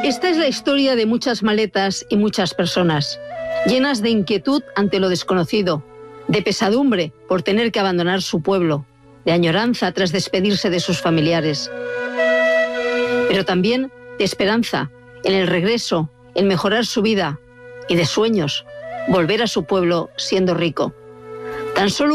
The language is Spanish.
Esta es la historia de muchas maletas y muchas personas, llenas de inquietud ante lo desconocido, de pesadumbre por tener que abandonar su pueblo, de añoranza tras despedirse de sus familiares, pero también de esperanza en el regreso, en mejorar su vida, y de sueños, volver a su pueblo siendo rico. Tan solo